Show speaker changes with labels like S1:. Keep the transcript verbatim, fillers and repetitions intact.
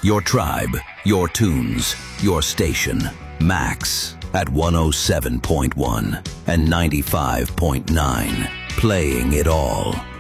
S1: Your tribe, your tunes, your station. Max at one oh seven point one and ninety-five point nine. Playing it all.